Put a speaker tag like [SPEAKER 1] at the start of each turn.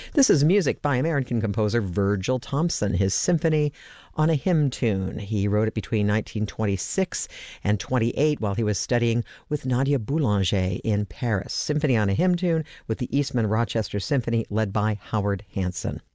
[SPEAKER 1] This is music by American composer Virgil Thomson, his Symphony on a Hymn Tune. He wrote it between 1926 and 28 while he was studying with Nadia Boulanger in Paris. Symphony on a Hymn Tune with the Eastman Rochester Symphony led by Howard Hanson.